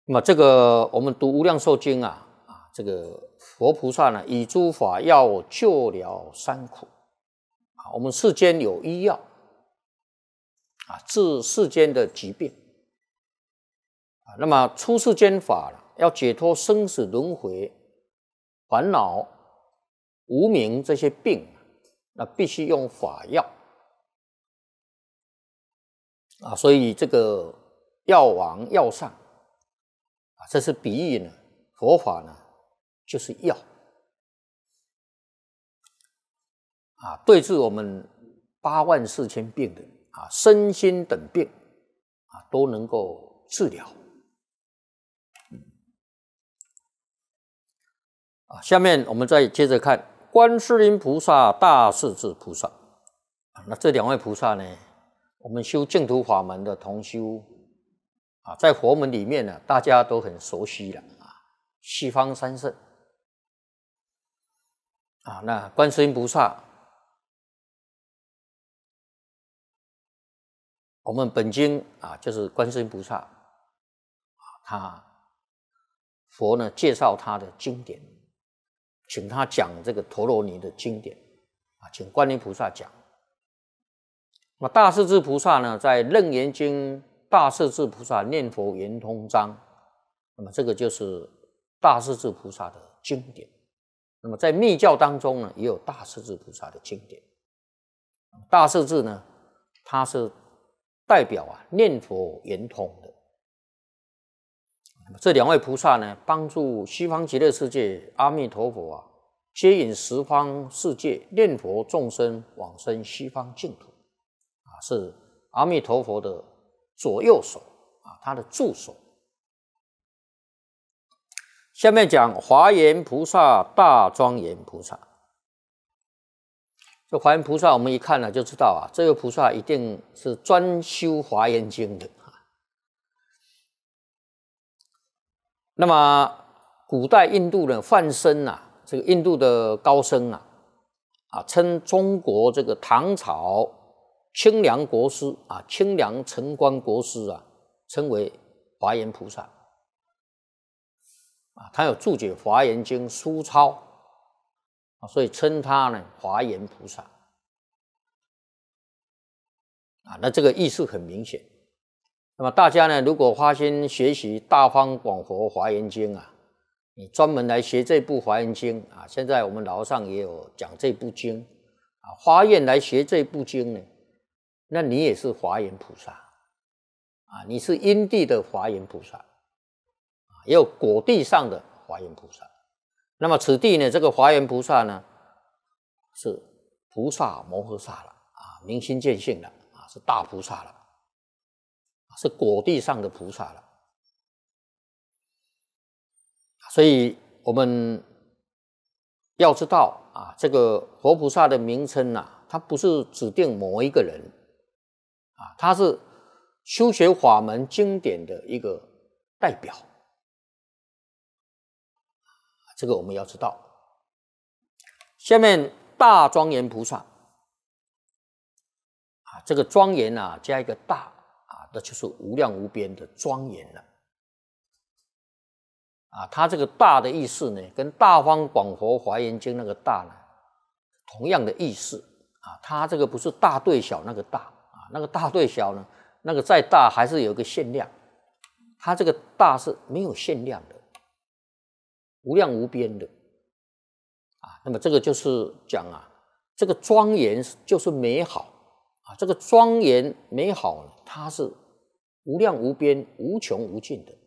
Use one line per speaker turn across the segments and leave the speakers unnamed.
那么这个我们读《无量寿经》这个佛菩萨呢，以诸法药救了三苦。我们世间有医药治世间的疾病那么出世间法要解脱生死轮回、烦恼、无明这些病，那必须用法药所以这个药王药上这是比喻呢，佛法呢就是药对治我们84000病人身心等病都能够治疗。下面我们再接着看观世音菩萨、大势至菩萨那这两位菩萨呢，我们修净土法门的同修在佛门里面呢，大家都很熟悉了西方三圣那观世音菩萨，我们本经就是观世音菩萨佛呢介绍他的经典，请他讲这个陀罗尼的经典请观音菩萨讲。那大势至菩萨呢，在楞严经大势至菩萨念佛圆通章，那么这个就是大势至菩萨的经典。那么在密教当中呢，也有大势至菩萨的经典。大势至呢，它是代表念佛圆通的。这两位菩萨呢，帮助西方极乐世界阿弥陀佛接引十方世界念佛众生往生西方净土是阿弥陀佛的左右手他的助手。下面讲华严菩萨、大庄严菩萨。这华严菩萨我们一看就知道这位菩萨一定是专修华严经的。那么古代印度的梵僧这个印度的高僧称中国这个唐朝清凉国师清凉城关国师称为华严菩萨他有注解华严经书抄所以称他呢华严菩萨那这个意思很明显。那么大家呢，如果花心学习大方广佛华严经你专门来学这部华严经现在我们老和尚也有讲这部经发愿来学这部经呢，那你也是华严菩萨你是因地的华严菩萨也有果地上的华严菩萨。那么此地呢，这个华严菩萨呢是菩萨摩诃萨了明心见性了是大菩萨了，是果地上的菩萨了。所以我们要知道这个佛菩萨的名称它不是指定某一个人它是修学法门经典的一个代表，这个我们要知道。下面大庄严菩萨这个庄严加一个大那就是无量无边的庄严了它这个大的意思呢，跟大方广佛华严经那个大呢同样的意思它这个不是大对小那个大那个大对小呢，那个再大还是有一个限量，它这个大是没有限量的，无量无边的那么这个就是讲这个庄严就是美好这个庄严美好呢，它是无量无边、无穷无尽的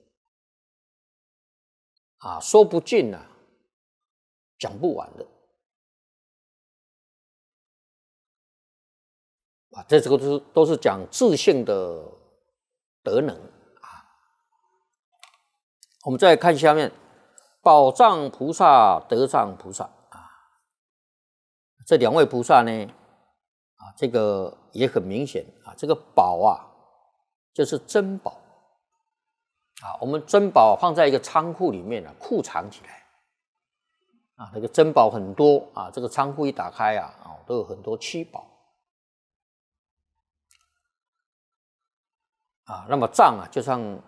说不尽讲不完的这个都是讲自性的德能我们再看下面宝藏菩萨、德藏菩萨这两位菩萨呢这个也很明显这个宝就是珍宝我们珍宝放在一个仓库里面库藏起来那个珍宝很多这个仓库一打开都有很多七宝那么藏就像